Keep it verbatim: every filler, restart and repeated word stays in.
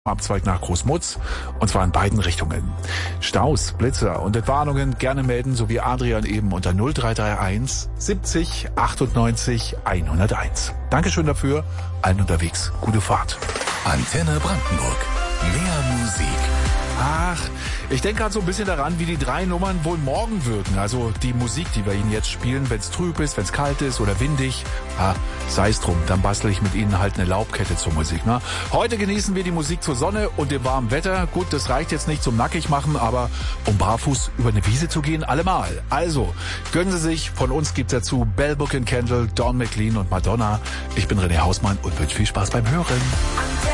Abzweig nach Großmutz, und zwar in beiden Richtungen. Staus, Blitzer und Entwarnungen gerne melden, so wie Adrian eben unter null drei drei eins siebzig achtundneunzig hunderteins. Dankeschön dafür, allen unterwegs, gute Fahrt. Antenne Brandenburg, mehr Musik. Ach, ich denke gerade so ein bisschen daran, wie die drei Nummern wohl morgen wirken. Also die Musik, die wir Ihnen jetzt spielen, wenn es trüb ist, wenn es kalt ist oder windig. Ah, sei es drum, dann bastel ich mit Ihnen halt eine Laubkette zur Musik. Ne? Heute genießen wir die Musik zur Sonne und dem warmen Wetter. Gut, das reicht jetzt nicht zum Nackigmachen, aber um barfuß über eine Wiese zu gehen, allemal. Also, gönnen Sie sich, von uns gibt's dazu Bell Book and Candle, Don McLean und Madonna. Ich bin René Hausmann und wünsche viel Spaß beim Hören.